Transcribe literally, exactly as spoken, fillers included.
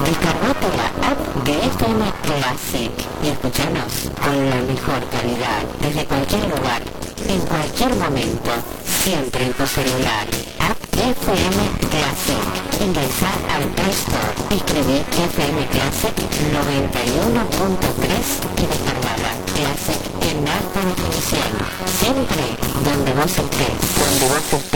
Descargate la app de F M Classic y escuchanos con la mejor calidad, desde cualquier lugar, en cualquier momento, siempre en tu celular. App F M Classic. Ingresá al Play Store, escribí F M Classic noventa y uno punto tres y descargala. Classic en alta definición. Siempre donde vos estés. Donde vos estés.